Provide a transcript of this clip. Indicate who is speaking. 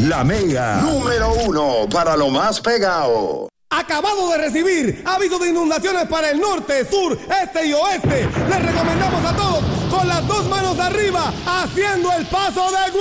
Speaker 1: La Mega, número 1 para lo más pegado.
Speaker 2: Acabado de recibir aviso de inundaciones para el norte, sur, este y oeste. Les recomendamos a todos con las dos manos arriba, haciendo el paso de